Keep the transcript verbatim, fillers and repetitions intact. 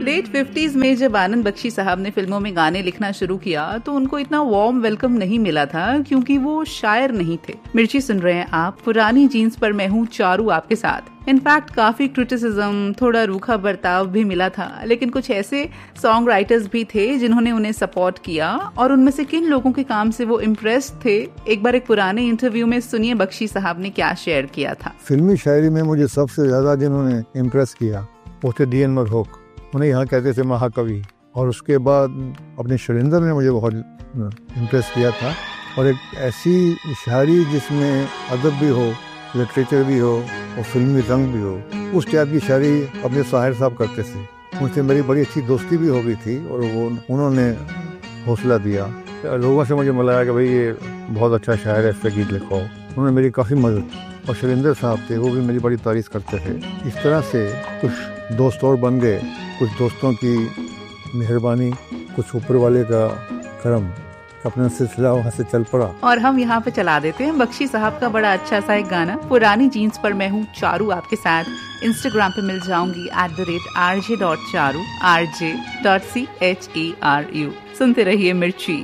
Late fifties में जब आनंद बख्शी साहब ने फिल्मों में गाने लिखना शुरू किया तो उनको इतना वार्म वेलकम नहीं मिला था क्योंकि वो शायर नहीं थे। मिर्ची सुन रहे हैं आप, पुरानी जीन्स पर मैं हूँ चारू आपके साथ। इनफैक्ट काफी क्रिटिसिज्म, थोड़ा रूखा बर्ताव भी मिला था, लेकिन कुछ ऐसे सॉन्ग राइटर्स भी थे जिन्होंने उन्हें सपोर्ट किया और उनमें से किन लोगों के काम से वो इम्प्रेस्ड थे, एक बार एक पुराने इंटरव्यू में सुनिए बख्शी साहब ने क्या शेयर किया था। फिल्मी शायरी में मुझे सबसे ज्यादा जिन्होंने इम्प्रेस किया वो थे डी एन मरहोक, उन्हें यहाँ कहते थे महाकवि। और उसके बाद अपने शैलेंद्र ने मुझे बहुत इम्प्रेस किया था। और एक ऐसी शायरी जिसमें अदब भी हो, लिटरेचर भी हो और फिल्मी रंग भी हो, उस टाइप की शायरी अपने साहिर साहब करते थे। उनसे मेरी बड़ी अच्छी दोस्ती भी हो गई थी और वो उन्होंने हौसला दिया। लोगों से मुझे मिलाया कि भाई ये बहुत अच्छा शायर है, इस पर गीत लिखो। उन्होंने मेरी काफ़ी मदद की। और शैलेंद्र साहब थे, वो भी मेरी बड़ी तारीफ करते थे। इस तरह से कुछ दोस्त और बन गए, कुछ दोस्तों की मेहरबानी, कुछ ऊपर वाले का करम, अपना सिलसिला वहाँ से चल पड़ा। और हम यहाँ पे चला देते हैं बख्शी साहब का बड़ा अच्छा सा एक गाना, पुरानी जीन्स पर मैं हूँ चारू आपके साथ। इंस्टाग्राम पे मिल जाऊंगी at the rate R J dot Charu, R J dot C H A R you. सुनते रहिए मिर्ची।